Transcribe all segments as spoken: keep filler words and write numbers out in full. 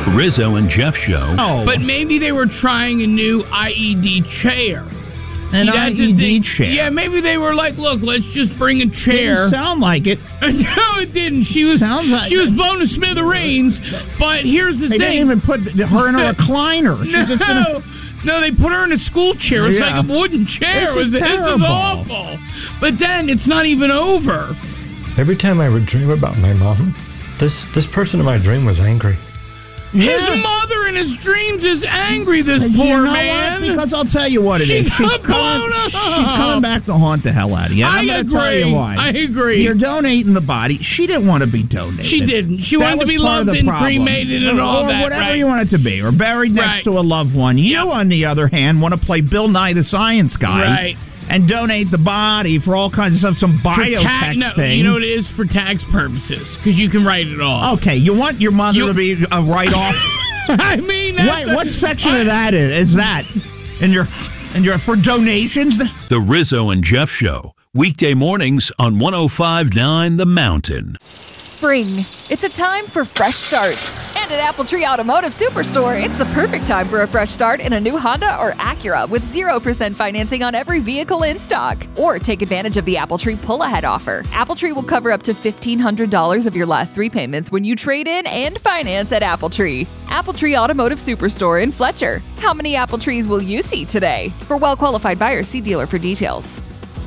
Rizzo and Jeff Show. Oh. But maybe they were trying a new I E D chair. An See, I that's the E D thing. chair. Yeah, maybe they were like, look, let's just bring a chair. Didn't sound like it. No, it didn't. She was Sounds like she was it. blown to smithereens. But here's the They thing. didn't even put her in a recliner. She's no, just in a, no, they put her in a school chair. It's Yeah. like a wooden chair. This It was, is this is terrible. awful. But then it's not even over. Every time I would dream about my mom, this this person in my dream was angry. His Yeah. mother in his dreams is angry, this You poor know man. what? Because I'll tell you what it She is. She's got coming, blown up. she's coming back to haunt the hell out of you. I I'm going to tell agree. you why. I agree. You're donating the body. She didn't want to be donated. She didn't. She That wanted to was be part of loved the and problem. cremated and or, all or that, whatever right. you want it to be, or buried next Right. to a loved one. You, Yep. on the other hand, want to play Bill Nye the Science Guy Right. and donate the body for all kinds of stuff, some For biotech ta- no, thing. you know what it is? For tax purposes, because you can write it off. Okay, you want your mother You- to be a write-off? I mean, that's Wait, a- what section I- of that is, is that? In your, in your for donations? The Rizzo and Jeff Show. Weekday mornings on one oh five point nine The Mountain. Spring. It's a time for fresh starts. And at Apple Tree Automotive Superstore, it's the perfect time for a fresh start in a new Honda or Acura with zero percent financing on every vehicle in stock. Or take advantage of the Apple Tree pull-ahead offer. Apple Tree will cover up to fifteen hundred dollars of your last three payments when you trade in and finance at Apple Tree. Apple Tree Automotive Superstore in Fletcher. How many Apple Trees will you see today? For well-qualified buyers, see dealer for details.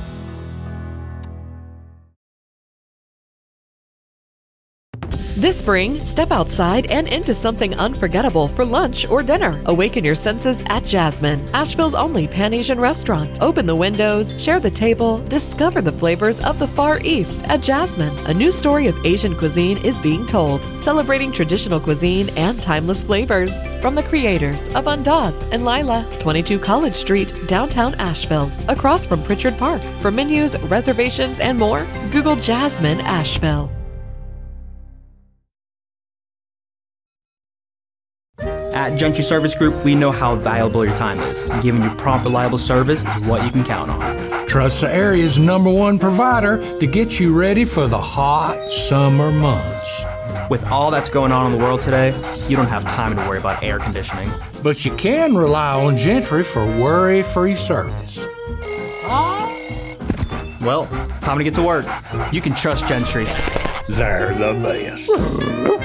This spring, step outside and into something unforgettable for lunch or dinner. Awaken your senses at Jasmine, Asheville's only Pan-Asian restaurant. Open the windows, share the table, discover the flavors of the Far East at Jasmine. A new story of Asian cuisine is being told, celebrating traditional cuisine and timeless flavors. From the creators of Andaz and Lila, twenty-two College Street, downtown Asheville, across from Pritchard Park. For menus, reservations, and more, Google Jasmine Asheville. At Gentry Service Group, we know how valuable your time is, and giving you prompt, reliable service is what you can count on. Trust the area's number one provider to get you ready for the hot summer months. With all that's going on in the world today, you don't have time to worry about air conditioning. But you can rely on Gentry for worry-free service. Well, time to get to work. You can trust Gentry. They're the best.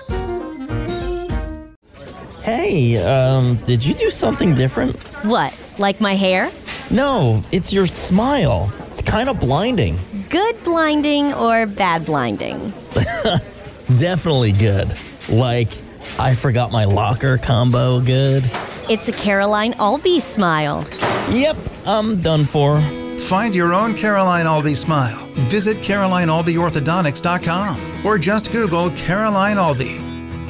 Hey, um, did you do something different? What, like my hair? No, it's your smile. It's kind of blinding. Good blinding or bad blinding? Definitely good. Like, I forgot my locker combo good. It's a Caroline Albee smile. Yep, I'm done for. Find your own Caroline Albee smile. Visit Caroline Albee Orthodontics dot com or just Google Caroline Albee.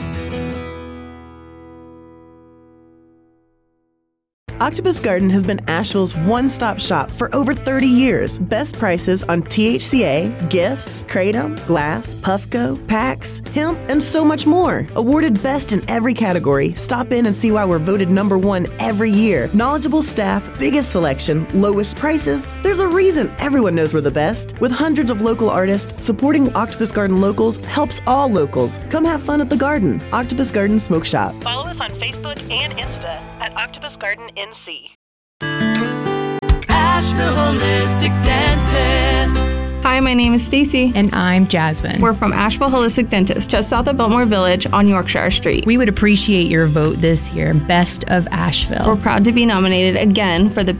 Octopus Garden has been Asheville's one-stop shop for over thirty years. Best prices on T H C A, gifts, kratom, glass, Puffco, packs, hemp, and so much more. Awarded best in every category. Stop in and see why we're voted number one every year. Knowledgeable staff, biggest selection, lowest prices. There's a reason everyone knows we're the best. With hundreds of local artists, supporting Octopus Garden locals helps all locals. Come have fun at the garden. Octopus Garden Smoke Shop. Follow us on Facebook and Insta at Octopus Garden N C. Asheville Holistic Dentist. Hi, my name is Stacy. And I'm Jasmine. We're from Asheville Holistic Dentist, just south of Biltmore Village on Yorkshire Street. We would appreciate your vote this year, Best of Asheville. We're proud to be nominated again for the